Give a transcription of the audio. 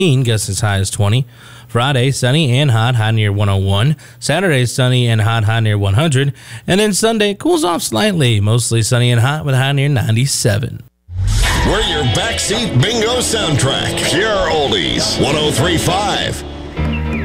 gusts as high as 20. Friday, sunny and hot, high near 101. Saturday, sunny and hot near 100. And then Sunday, cools off slightly, mostly sunny and hot with high near 97. We're your backseat bingo soundtrack. Pure oldies. 103.5